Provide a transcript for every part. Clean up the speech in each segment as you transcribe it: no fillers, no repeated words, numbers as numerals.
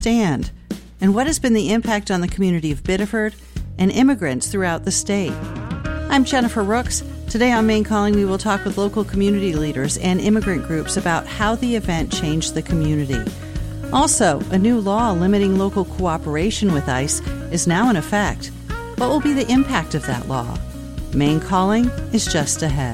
stand? And what has been the impact on the community of Biddeford and immigrants throughout the state? I'm Jennifer Rooks. Today on Maine Calling, we will talk with local community leaders and immigrant groups about how the event changed the community. Also, a new law limiting local cooperation with ICE is now in effect. What will be the impact of that law? Maine Calling is just ahead.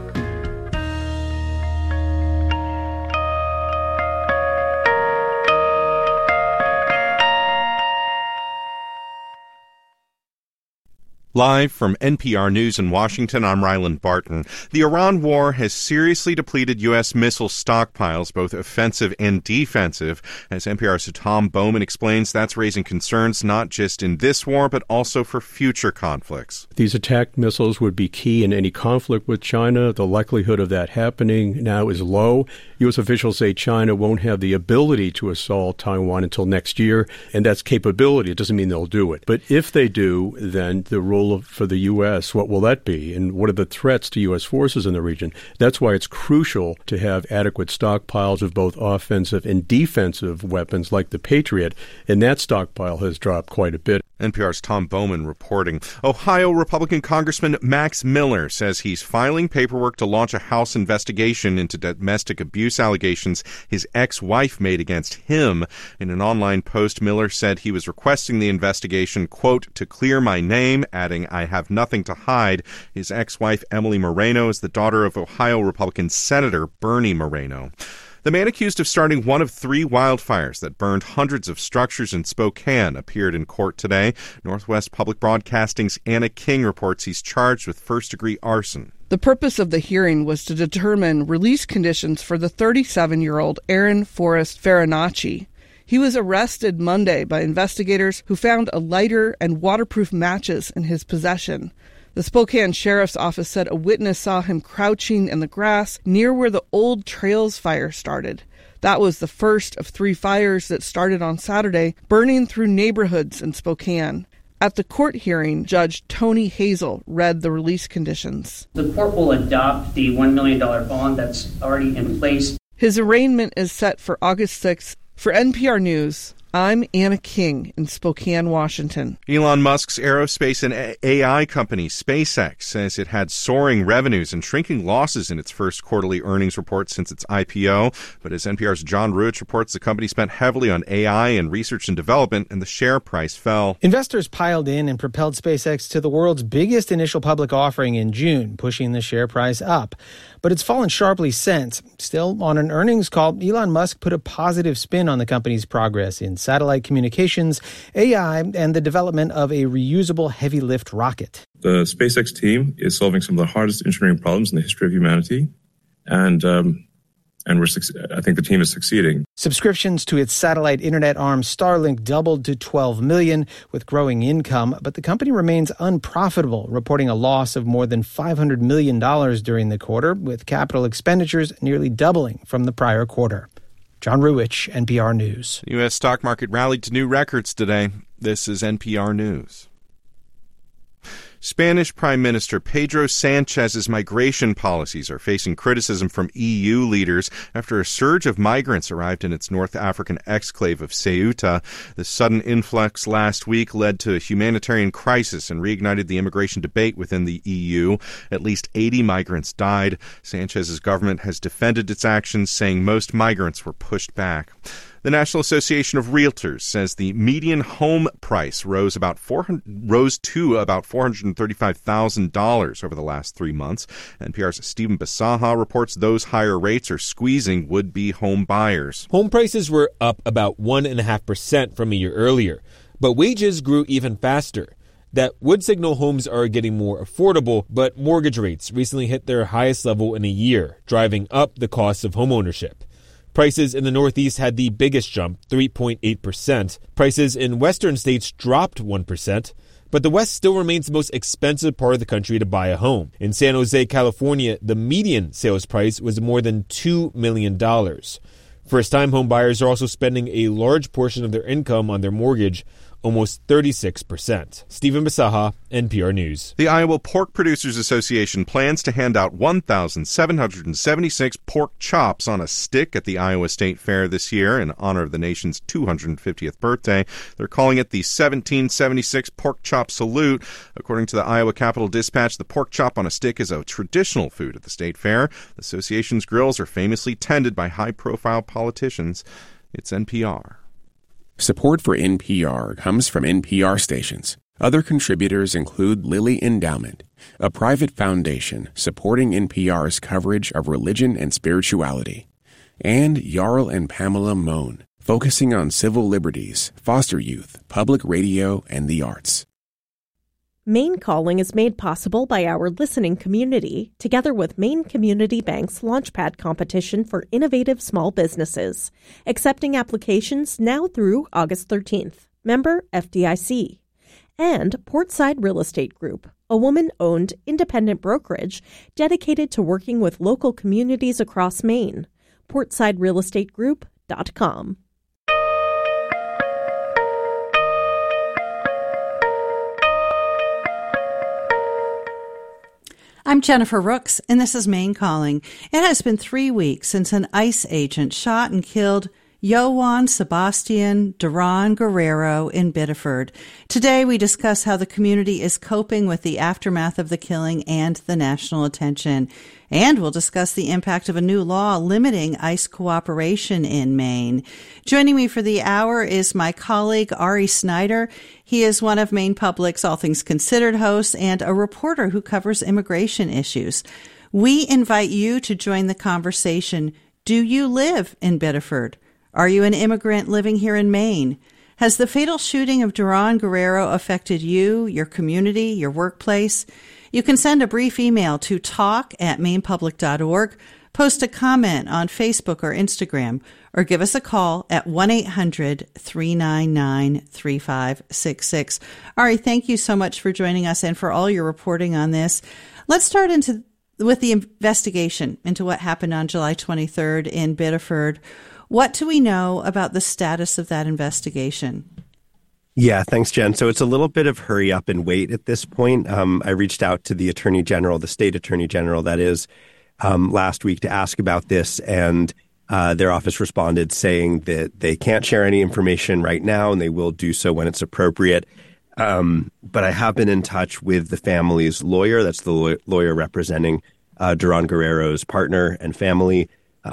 Live from NPR News in Washington, I'm Ryland Barton. The Iran war has seriously depleted U.S. missile stockpiles, both offensive and defensive. As NPR's Tom Bowman explains, that's raising concerns not just in this war, but also for future conflicts. These attack missiles would be key in any conflict with China. The likelihood of that happening now is low. U.S. officials say China won't have the ability to assault Taiwan until next year, and that's capability. It doesn't mean they'll do it. But if they do, then the role for the U.S., what will that be? And what are the threats to U.S. forces in the region? That's why it's crucial to have adequate stockpiles of both offensive and defensive weapons like the Patriot, and that stockpile has dropped quite a bit. NPR's Tom Bowman reporting. Ohio Republican Congressman Max Miller says he's filing paperwork to launch a House investigation into domestic abuse allegations his ex-wife made against him. In an online post, Miller said he was requesting the investigation, quote, to clear my name, adding, I have nothing to hide. His ex-wife, Emily Moreno, is the daughter of Ohio Republican Senator Bernie Moreno. The man accused of starting one of 3 wildfires that burned hundreds of structures in Spokane appeared in court today. Northwest Public Broadcasting's Anna King reports he's charged with first-degree arson. The purpose of the hearing was to determine release conditions for the 37-year-old Aaron Forrest Farinacci. He was arrested Monday by investigators who found a lighter and waterproof matches in his possession. The Spokane Sheriff's Office said a witness saw him crouching in the grass near where the Old Trails fire started. That was the first of 3 fires that started on Saturday, burning through neighborhoods in Spokane. At the court hearing, Judge Tony Hazel read the release conditions. The court will adopt the $1 million bond that's already in place. His arraignment is set for August 6th. For NPR News, I'm Anna King in Spokane, Washington. Elon Musk's aerospace and AI company, SpaceX, says it had soaring revenues and shrinking losses in its first quarterly earnings report since its IPO. But as NPR's John Ruich reports, the company spent heavily on AI and research and development, and the share price fell. Investors piled in and propelled SpaceX to the world's biggest initial public offering in June, pushing the share price up. But it's fallen sharply since. Still, on an earnings call, Elon Musk put a positive spin on the company's progress in satellite communications, AI, and the development of a reusable heavy-lift rocket. The SpaceX team is solving some of the hardest engineering problems in the history of humanity, and I think the team is succeeding. Subscriptions to its satellite internet arm Starlink doubled to 12 million with growing income, but the company remains unprofitable, reporting a loss of more than $500 million during the quarter, with capital expenditures nearly doubling from the prior quarter. John Ruich, NPR News. The U.S. stock market rallied to new records today. This is NPR News. Spanish Prime Minister Pedro Sanchez's migration policies are facing criticism from EU leaders after a surge of migrants arrived in its North African exclave of Ceuta. The sudden influx last week led to a humanitarian crisis and reignited the immigration debate within the EU. At least 80 migrants died. Sanchez's government has defended its actions, saying most migrants were pushed back. The National Association of Realtors says the median home price rose to about $435,000 over the last 3 months. NPR's Stephen Basaha reports those higher rates are squeezing would-be home buyers. Home prices were up about 1.5% from a year earlier, but wages grew even faster. That would signal homes are getting more affordable, but mortgage rates recently hit their highest level in a year, driving up the cost of homeownership. Prices in the Northeast had the biggest jump, 3.8%. Prices in western states dropped 1%, but the West still remains the most expensive part of the country to buy a home. In San Jose, California, the median sales price was more than $2 million. First-time home buyers are also spending a large portion of their income on their mortgage. almost 36%. Stephen Basaha, NPR News. The Iowa Pork Producers Association plans to hand out 1,776 pork chops on a stick at the Iowa State Fair this year in honor of the nation's 250th birthday. They're calling it the 1776 Pork Chop Salute. According to the Iowa Capitol Dispatch, the pork chop on a stick is a traditional food at the State Fair. The association's grills are famously tended by high-profile politicians. It's NPR. Support for NPR comes from NPR stations. Other contributors include Lilly Endowment, a private foundation supporting NPR's coverage of religion and spirituality, and Jarl and Pamela Mohn, focusing on civil liberties, foster youth, public radio, and the arts. Maine Calling is made possible by our listening community, together with Maine Community Bank's Launchpad competition for innovative small businesses, accepting applications now through August 13th. Member FDIC. And Portside Real Estate Group, a woman-owned independent brokerage dedicated to working with local communities across Maine. PortsideRealEstateGroup.com. I'm Jennifer Rooks, and this is Maine Calling. It has been 3 weeks since an ICE agent shot and killed Johann Sebastian Duran Guerrero in Biddeford. Today, we discuss how the community is coping with the aftermath of the killing and the national attention. And we'll discuss the impact of a new law limiting ICE cooperation in Maine. Joining me for the hour is my colleague, Ari Snyder. He is one of Maine Public's All Things Considered hosts and a reporter who covers immigration issues. We invite you to join the conversation. Do you live in Biddeford? Are you an immigrant living here in Maine? Has the fatal shooting of Duran Guerrero affected you, your community, your workplace? You can send a brief email to talk@mainepublic.org, post a comment on Facebook or Instagram, or give us a call at 1-800-399-3566. Ari, thank you so much for joining us and for all your reporting on this. Let's start with the investigation into what happened on July 23rd in Biddeford. What do we know about the status of that investigation? Yeah, thanks, Jen. So it's a little bit of hurry up and wait at this point. I reached out to the Attorney General, the state Attorney General, that is, last week to ask about this, and their office responded saying that they can't share any information right now, and they will do so when it's appropriate. But I have been in touch with the family's lawyer. That's the lawyer representing Duran Guerrero's partner and family.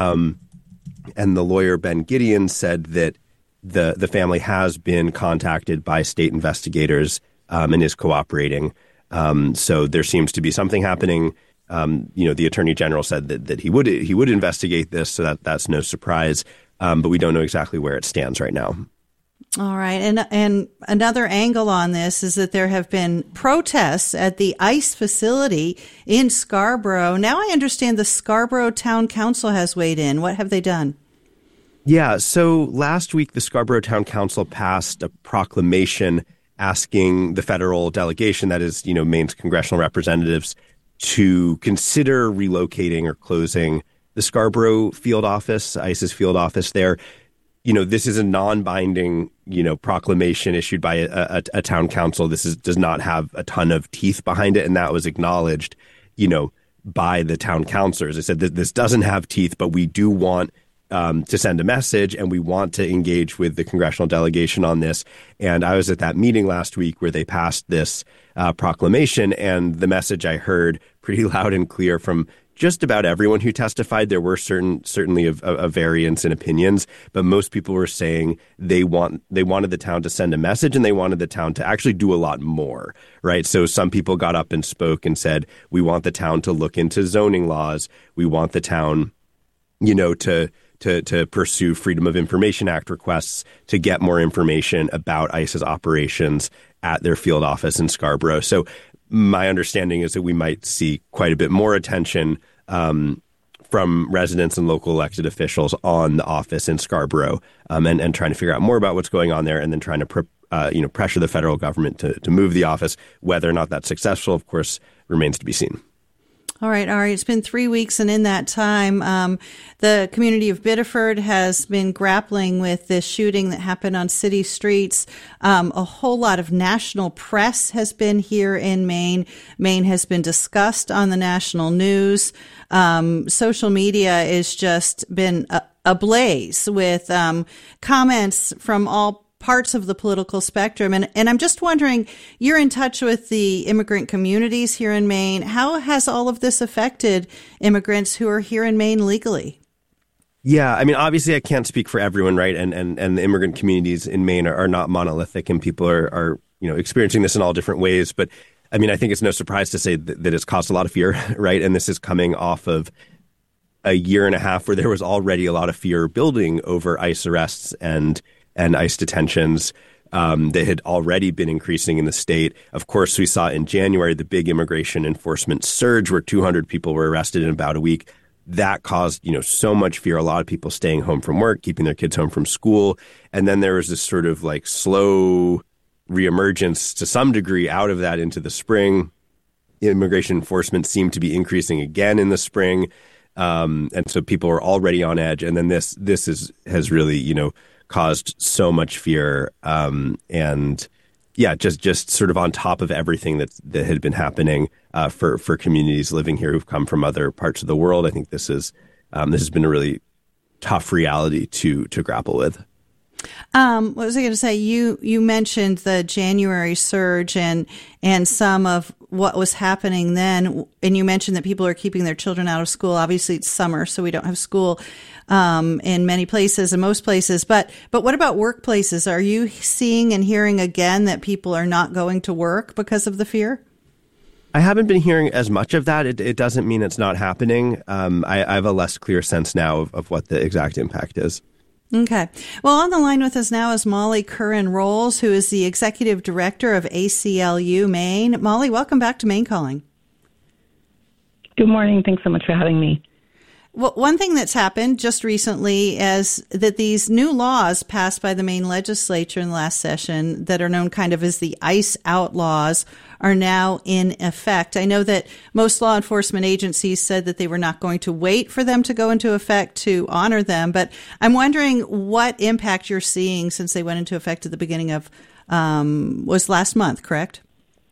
And the lawyer, Ben Gideon, said that the family has been contacted by state investigators and is cooperating. So there seems to be something happening. The Attorney General said that he would investigate this, so that's no surprise. But we don't know exactly where it stands right now. All right. And another angle on this is that there have been protests at the ICE facility in Scarborough. Now I understand the Scarborough Town Council has weighed in. What have they done? Yeah, so last week the Scarborough Town Council passed a proclamation asking the federal delegation, that is, Maine's congressional representatives, to consider relocating or closing the Scarborough field office, ICE's field office there. This is a non-binding, proclamation issued by a town council. This does not have a ton of teeth behind it, and that was acknowledged, by the town councilors. They said that this doesn't have teeth, but we do want to send a message, and we want to engage with the congressional delegation on this. And I was at that meeting last week where they passed this proclamation, and the message I heard pretty loud and clear from just about everyone who testified. There were certainly a variance in opinions, but most people were saying they wanted the town to send a message, and they wanted the town to actually do a lot more, right? So some people got up and spoke and said, we want the town to look into zoning laws. We want the town, to pursue Freedom of Information Act requests to get more information about ICE's operations at their field office in Scarborough. So my understanding is that we might see quite a bit more attention from residents and local elected officials on the office in Scarborough, and trying to figure out more about what's going on there, and then trying to pressure the federal government to move the office. Whether or not that's successful, of course, remains to be seen. All right. It's been 3 weeks, and in that time, the community of Biddeford has been grappling with this shooting that happened on city streets. A whole lot of national press has been here in Maine. Maine has been discussed on the national news. Social media has just been ablaze with comments from all parts of the political spectrum. And I'm just wondering, you're in touch with the immigrant communities here in Maine. How has all of this affected immigrants who are here in Maine legally? Yeah, I mean, obviously I can't speak for everyone, right? And the immigrant communities in Maine are not monolithic, and people are experiencing this in all different ways. But I mean, I think it's no surprise to say that it's caused a lot of fear, right? And this is coming off of a year and a half where there was already a lot of fear building over ICE arrests and ICE detentions that had already been increasing in the state. Of course, we saw in January the big immigration enforcement surge where 200 people were arrested in about a week. That caused, so much fear. A lot of people staying home from work, keeping their kids home from school. And then there was this sort of like slow reemergence to some degree out of that into the spring. Immigration enforcement seemed to be increasing again in the spring. And so people were already on edge. And then this has really, caused so much fear, and just sort of on top of everything that had been happening for communities living here who've come from other parts of the world. I think this has been a really tough reality to grapple with. What was I going to say? You mentioned the January surge and some of what was happening then, and you mentioned that people are keeping their children out of school. Obviously, it's summer, so we don't have school in many places and most places. But what about workplaces? Are you seeing and hearing again that people are not going to work because of the fear? I haven't been hearing as much of that. It doesn't mean it's not happening. I have a less clear sense now of what the exact impact is. Okay. Well, on the line with us now is Molly Curran-Rolls, who is the executive director of ACLU Maine. Molly, welcome back to Maine Calling. Good morning. Thanks so much for having me. Well, one thing that's happened just recently is that these new laws passed by the Maine legislature in the last session that are known kind of as the ICE outlaws are now in effect. I know that most law enforcement agencies said that they were not going to wait for them to go into effect to honor them, but I'm wondering what impact you're seeing since they went into effect at the beginning of, was last month, correct?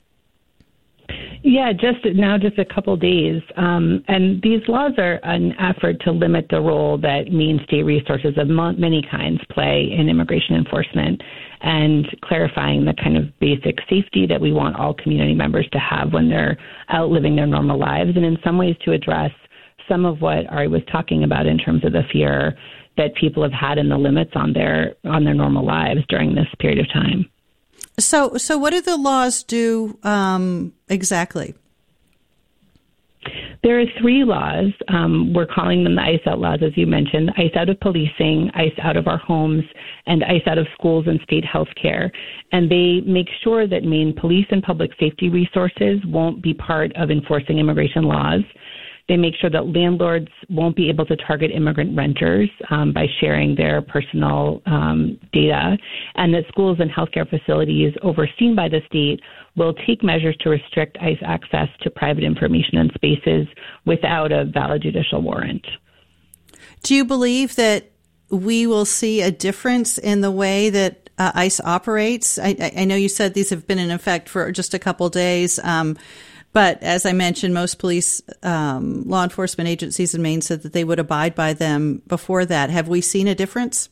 Yeah, just a couple days. And these laws are an effort to limit the role that Maine state resources of many kinds play in immigration enforcement and clarifying the kind of basic safety that we want all community members to have when they're out living their normal lives, and in some ways to address some of what Ari was talking about in terms of the fear that people have had in the limits on their normal lives during this period of time. So what do the laws do exactly? There are 3 laws. We're calling them the ICE outlaws, as you mentioned: ICE out of policing, ICE out of our homes, and ICE out of schools and state health care. And they make sure that Maine police and public safety resources won't be part of enforcing immigration laws. They make sure that landlords won't be able to target immigrant renters by sharing their personal data, and that schools and healthcare facilities overseen by the state will take measures to restrict ICE access to private information and spaces without a valid judicial warrant. Do you believe that we will see a difference in the way that ICE operates? I know you said these have been in effect for just a couple days, but as I mentioned, most police law enforcement agencies in Maine said that they would abide by them before that. Have we seen a difference?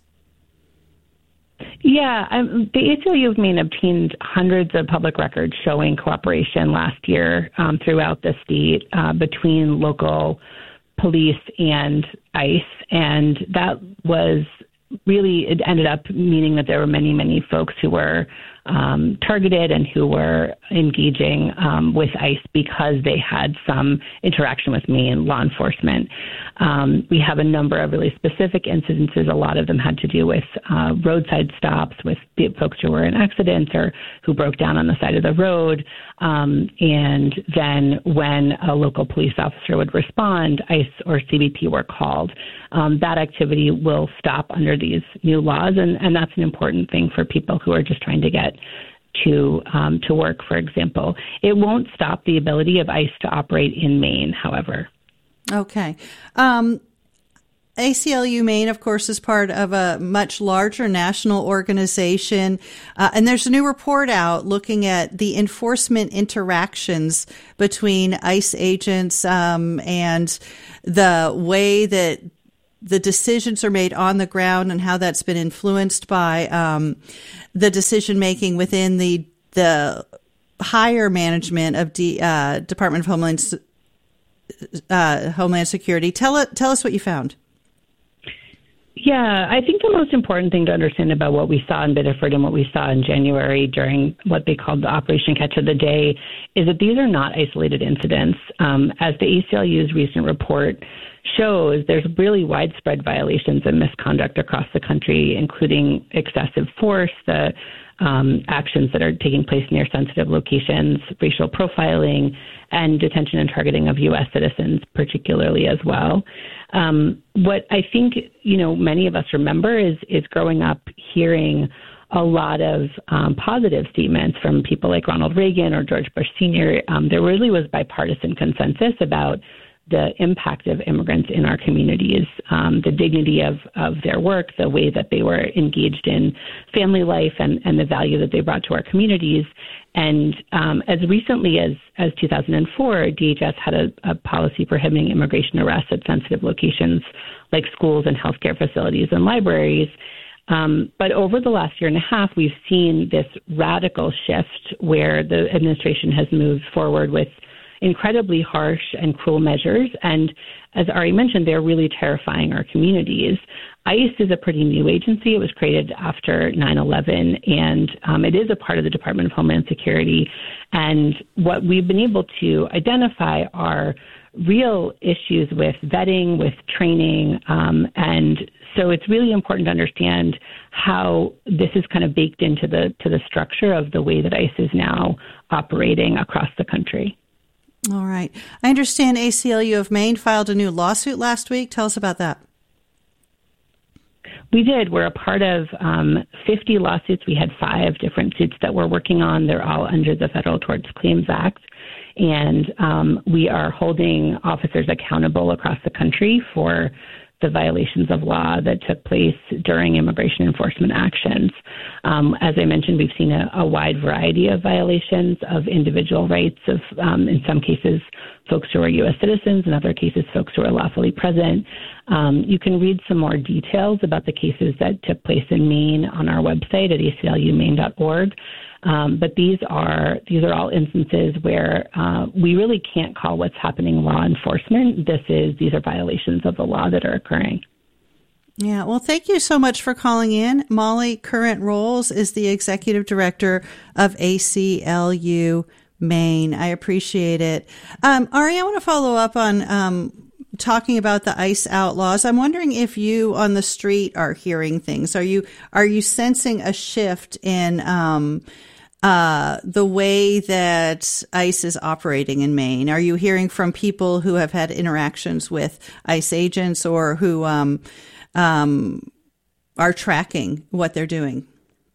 Yeah, the ACLU of Maine obtained hundreds of public records showing cooperation last year throughout the state between local police and ICE, and that was really, it ended up meaning that there were many, many folks who were targeted and who were engaging with ICE because they had some interaction with Maine law enforcement. We have a number of really specific incidences. A lot of them had to do with roadside stops with folks who were in accidents or who broke down on the side of the road. And then when a local police officer would respond, ICE or CBP were called. That activity will stop under these new laws, and that's an important thing for people who are just trying to get to work, for example. It won't stop the ability of ICE to operate in Maine, however. Okay. ACLU Maine, of course, is part of a much larger national organization. And there's a new report out looking at the enforcement interactions between ICE agents and the way that the decisions are made on the ground and how that's been influenced by the decision making within the higher management of Department of Homeland Security. Tell us what you found. Yeah, I think the most important thing to understand about what we saw in Biddeford and what we saw in January during what they called the Operation Catch of the Day is that these are not isolated incidents. As the ACLU's recent report shows, there's really widespread violations and misconduct across the country, including excessive force, the actions that are taking place near sensitive locations, racial profiling, and detention and targeting of U.S. citizens particularly as well. What I think, many of us remember is growing up hearing a lot of positive statements from people like Ronald Reagan or George Bush Sr. There really was bipartisan consensus about the impact of immigrants in our communities, the dignity of their work, the way that they were engaged in family life and the value that they brought to our communities. And as recently as 2004, DHS had a policy prohibiting immigration arrests at sensitive locations like schools and healthcare facilities and libraries. But over the last year and a half, we've seen this radical shift where the administration has moved forward with incredibly harsh and cruel measures. And as Ari mentioned, they're really terrifying our communities. ICE is a pretty new agency. It was created after 9/11, and it is a part of the Department of Homeland Security. And what we've been able to identify are real issues with vetting, with training, and so it's really important to understand how this is kind of baked into the structure of the way that ICE is now operating across the country. All right. I understand ACLU of Maine filed a new lawsuit last week. Tell us about that. We did. We're a part of 50 lawsuits. We had 5 different suits that we're working on. They're all under the Federal Tort Claims Act. And we are holding officers accountable across the country for the violations of law that took place during immigration enforcement actions. As I mentioned, we've seen a wide variety of violations of individual rights of, in some cases, folks who are U.S. citizens, in other cases, folks who are lawfully present. You can read some more details about the cases that took place in Maine on our website at aclumaine.org. But these are all instances where we really can't call what's happening law enforcement. These are violations of the law that are occurring. Yeah, well, thank you so much for calling in. Molly Current Rolls is the executive director of ACLU Maine. I appreciate it. Ari, I want to follow up on talking about the ICE outlaws. I'm wondering if you on the street are hearing things. Are you sensing a shift in the way that ICE is operating in Maine? Are you hearing from people who have had interactions with ICE agents or who are tracking what they're doing?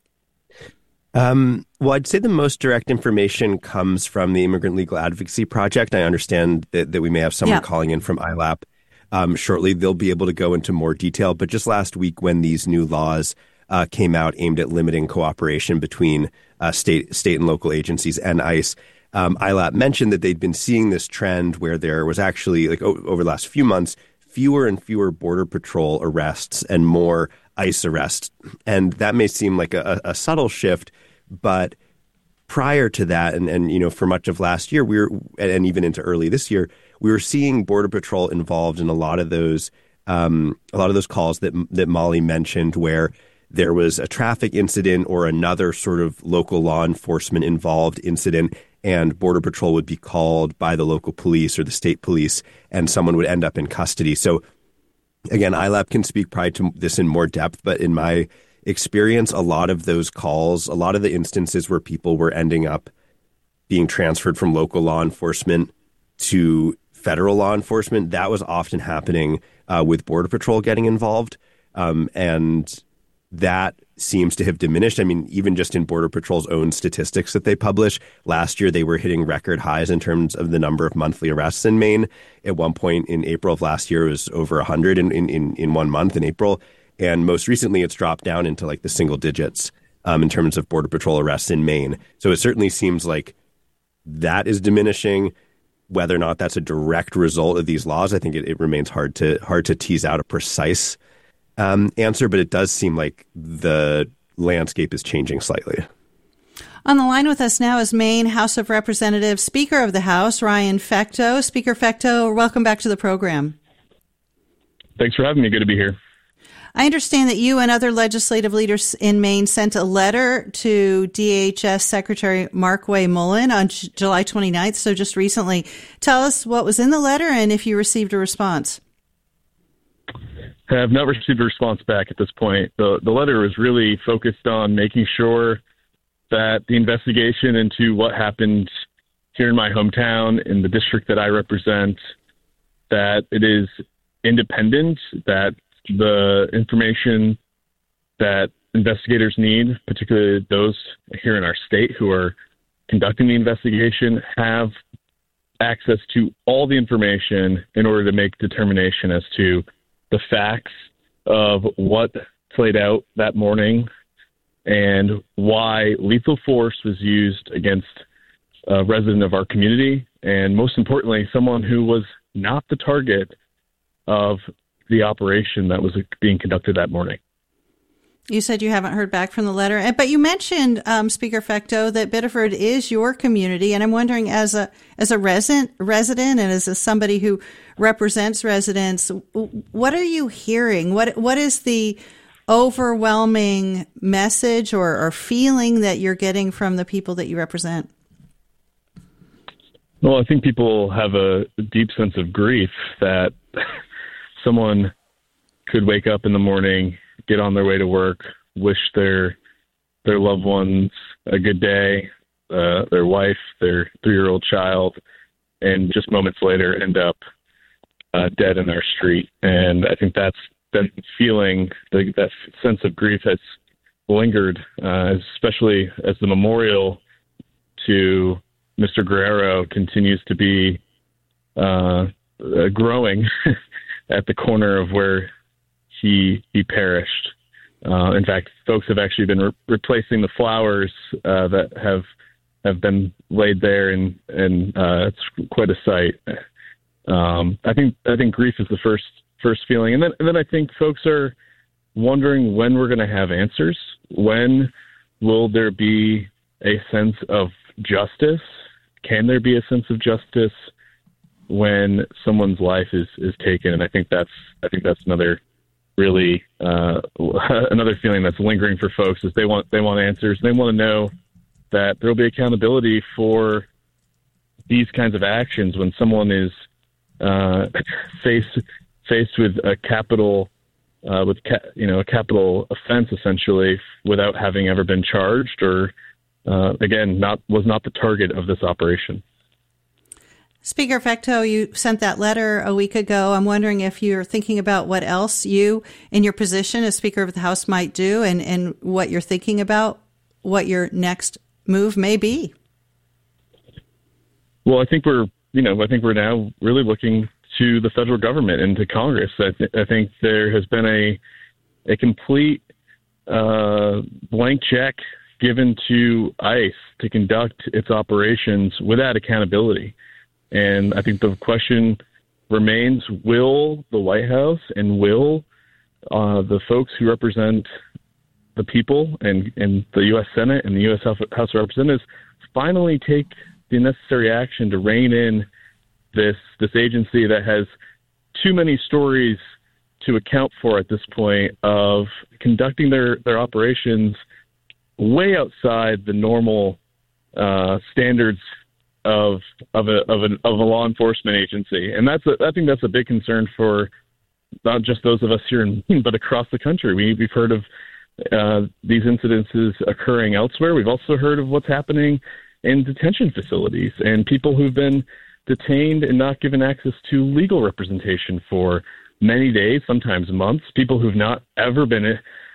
Well, I'd say the most direct information comes from the Immigrant Legal Advocacy Project. I understand that we may have someone calling in from ILAP shortly. They'll be able to go into more detail. But just last week when these new laws came out aimed at limiting cooperation between state and local agencies and ICE, ILAP mentioned that they'd been seeing this trend where there was actually, like over the last few months, fewer and fewer Border Patrol arrests and more ICE arrests. And that may seem like a subtle shift, but prior to that, and for much of last year, and even into early this year, we were seeing Border Patrol involved in a lot of those calls that Molly mentioned, where there was a traffic incident or another sort of local law enforcement involved incident, and Border Patrol would be called by the local police or the state police, and someone would end up in custody. So again, ILAP can speak probably to this in more depth, but in my experience, a lot of those calls, a lot of the instances where people were ending up being transferred from local law enforcement to federal law enforcement, that was often happening with Border Patrol getting involved. And that seems to have diminished. I mean, even just in Border Patrol's own statistics that they publish, last year they were hitting record highs in terms of the number of monthly arrests in Maine. At one point in April of last year, it was over 100 in 1 month in April. And most recently, it's dropped down into like the single digits in terms of Border Patrol arrests in Maine. So it certainly seems like that is diminishing. Whether or not that's a direct result of these laws, I think it remains hard to tease out a precise answer, but it does seem like the landscape is changing slightly. On the line with us now is Maine House of Representatives Speaker of the House, Ryan Fecteau. Speaker Fecteau, welcome back to the program. Thanks for having me. Good to be here. I understand that you and other legislative leaders in Maine sent a letter to DHS Secretary Markway Mullin on July 29th, so just recently. Tell us what was in the letter and if you received a response. I have not received a response back at this point. The letter was really focused on making sure that the investigation into what happened here in my hometown, in the district that I represent, that it is independent, that the information that investigators need, particularly those here in our state who are conducting the investigation, have access to all the information in order to make determination as to the facts of what played out that morning and why lethal force was used against a resident of our community, and most importantly, someone who was not the target of the operation that was being conducted that morning. You said you haven't heard back from the letter, but you mentioned, Speaker Fecteau, that Biddeford is your community, and I'm wondering, as a resident and as somebody who represents residents, what are you hearing? What is the overwhelming message or feeling that you're getting from the people that you represent? Well, I think people have a deep sense of grief that someone could wake up in the morning, get on their way to work, wish their loved ones a good day, their wife, their 3-year-old child, and just moments later end up dead in our street. And I think that feeling, that sense of grief has lingered, especially as the memorial to Mr. Guerrero continues to be growing at the corner of where he perished. In fact, folks have actually been replacing the flowers that have been laid there, and it's quite a sight. I think grief is the first feeling, and then I think folks are wondering when we're going to have answers. When will there be a sense of justice? Can there be a sense of justice when someone's life is taken? And I think that's another really another feeling that's lingering for folks is they want answers. They want to know that there'll be accountability for these kinds of actions when someone is faced with a capital a capital offense, essentially, without having ever been charged or was not the target of this operation. Speaker Fecteau, you sent that letter a week ago. I'm wondering if you're thinking about what else you, in your position as Speaker of the House, might do, and what you're thinking about, what your next move may be. Well, I think we're now really looking to the federal government and to Congress. I think there has been a complete blank check given to ICE to conduct its operations without accountability. And I think the question remains, will the White House and will the folks who represent the people and the U.S. Senate and the U.S. House of Representatives finally take the necessary action to rein in this agency that has too many stories to account for at this point of conducting their operations way outside the normal standards of a law enforcement agency. And I think that's a big concern for not just those of us here in Maine, but across the country. We've heard of these incidences occurring elsewhere. We've also heard of what's happening in detention facilities and people who've been detained and not given access to legal representation for many days, sometimes months, people who've not ever been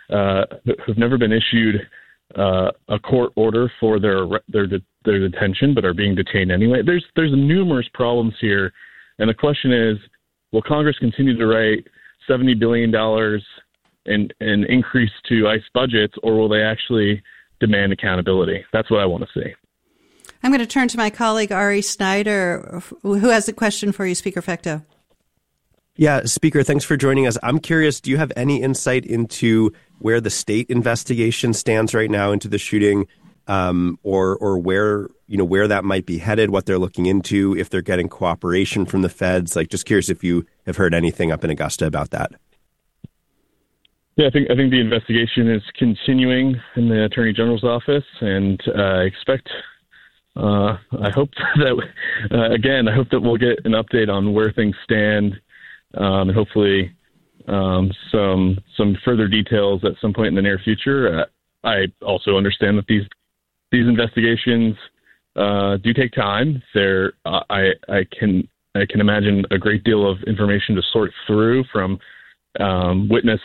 who've never been issued a court order for their detention, but are being detained anyway. There's numerous problems here, and the question is, will Congress continue to write $70 billion in increase to ICE budgets, or will they actually demand accountability? That's what I want to see. I'm going to turn to my colleague Ari Snyder, who has a question for you, Speaker Fecteau. Yeah, Speaker, thanks for joining us. I'm curious, do you have any insight into where the state investigation stands right now into the shooting, or where that might be headed, what they're looking into, if they're getting cooperation from the feds? Like, just curious if you have heard anything up in Augusta about that. Yeah, I think the investigation is continuing in the Attorney General's office, and I hope that we'll get an update on where things stand, and hopefully some further details at some point in the near future. I also understand that these investigations do take time. I can imagine a great deal of information to sort through, from witness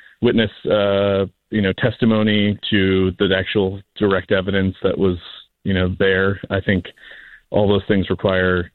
testimony to the actual direct evidence that was there. I think all those things require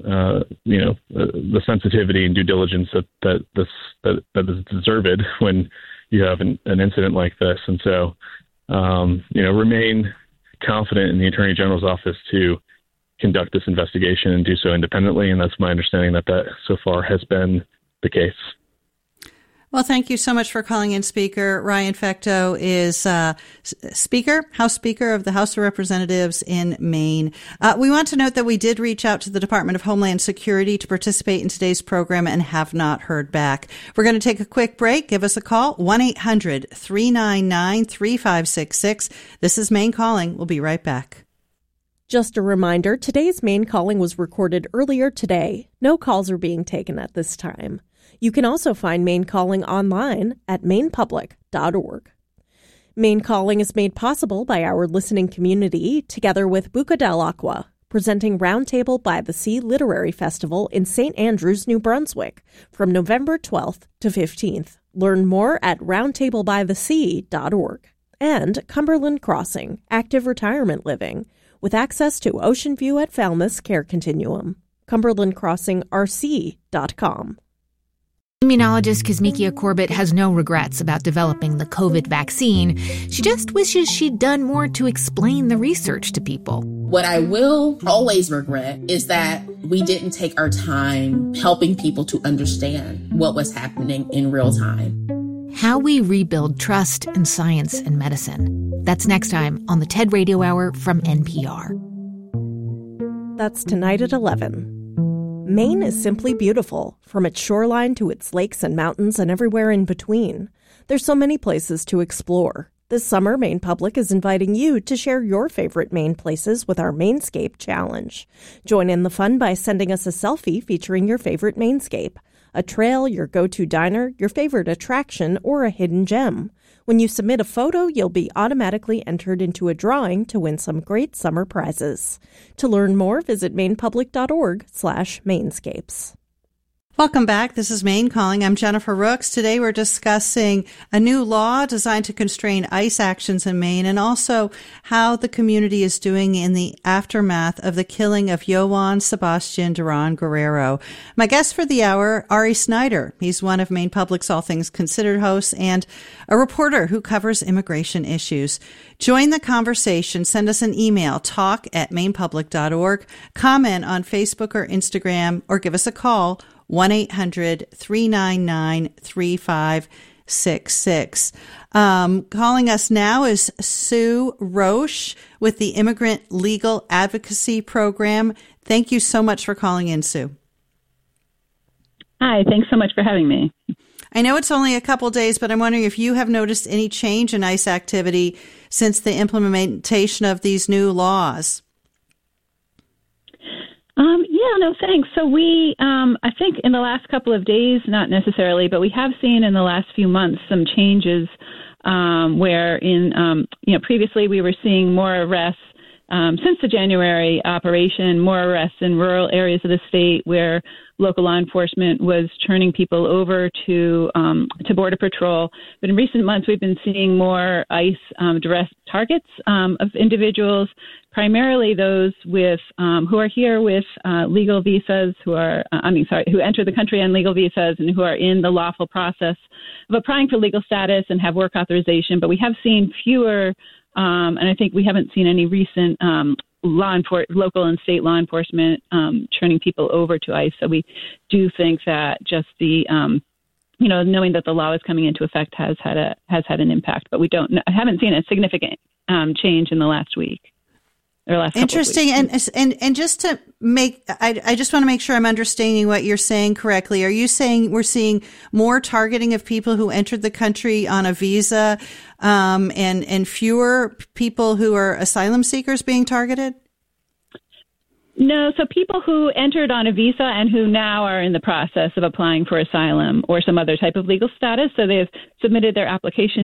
the sensitivity and due diligence that is deserved when you have an incident like this. And so remain confident in the Attorney General's office to conduct this investigation and do so independently. And that's my understanding that so far has been the case. Well, thank you so much for calling in, Speaker. Ryan Fecteau is House Speaker of the House of Representatives in Maine. We want to note that we did reach out to the Department of Homeland Security to participate in today's program and have not heard back. We're going to take a quick break. Give us a call, 1-800-399-3566. This is Maine Calling. We'll be right back. Just a reminder, today's Maine Calling was recorded earlier today. No calls are being taken at this time. You can also find Maine Calling online at mainepublic.org. Maine Calling is made possible by our listening community, together with Buca del Aqua, presenting Roundtable by the Sea Literary Festival in St. Andrews, New Brunswick, from November 12th to 15th. Learn more at roundtablebythesea.org. And Cumberland Crossing, active retirement living, with access to Ocean View at Falmouth Care Continuum. CumberlandCrossingRC.com. Immunologist Kizzmekia Corbett has no regrets about developing the COVID vaccine. She just wishes she'd done more to explain the research to people. What I will always regret is that we didn't take our time helping people to understand what was happening in real time. How we rebuild trust in science and medicine. That's next time on the TED Radio Hour from NPR. That's tonight at 11. Maine is simply beautiful, from its shoreline to its lakes and mountains and everywhere in between. There's so many places to explore. This summer, Maine Public is inviting you to share your favorite Maine places with our Mainscape Challenge. Join in the fun by sending us a selfie featuring your favorite Mainscape, a trail, your go-to diner, your favorite attraction, or a hidden gem. When you submit a photo, you'll be automatically entered into a drawing to win some great summer prizes. To learn more, visit mainepublic.org/Mainscapes. Welcome back. This is Maine Calling. I'm Jennifer Rooks. Today we're discussing a new law designed to constrain ICE actions in Maine, and also how the community is doing in the aftermath of the killing of Johann Sebastian Duran Guerrero. My guest for the hour, Ari Snyder. He's one of Maine Public's All Things Considered hosts and a reporter who covers immigration issues. Join the conversation. Send us an email, talk@mainepublic.org, comment on Facebook or Instagram, or give us a call, 1-800-399-3566. Calling us now is Sue Roche with the Immigrant Legal Advocacy Program. Thank you so much for calling in, Sue. Hi, thanks so much for having me. I know it's only a couple days, but I'm wondering if you have noticed any change in ICE activity since the implementation of these new laws. No, thanks. So we, I think in the last couple of days, not necessarily, but we have seen in the last few months some changes where previously we were seeing more arrests since the January operation, more arrests in rural areas of the state where local law enforcement was turning people over to Border Patrol. But in recent months, we've been seeing more ICE direct targets of individuals, primarily those with who are here with legal visas, who enter the country on legal visas and who are in the lawful process of applying for legal status and have work authorization. But we have seen fewer, and I think we haven't seen any recent local and state law enforcement turning people over to ICE. So we do think that just the knowing that the law is coming into effect has had an impact. But I haven't seen a significant change in the last week. Interesting. And just to I just want to make sure I'm understanding what you're saying correctly. Are you saying we're seeing more targeting of people who entered the country on a visa, and fewer people who are asylum seekers being targeted? No, so people who entered on a visa and who now are in the process of applying for asylum or some other type of legal status. So they've submitted their application